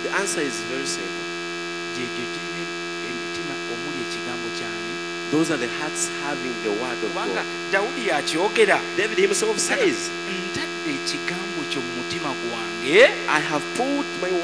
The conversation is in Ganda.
The answer is very simple. Those are the hearts having the word of God. David himself says, I have put my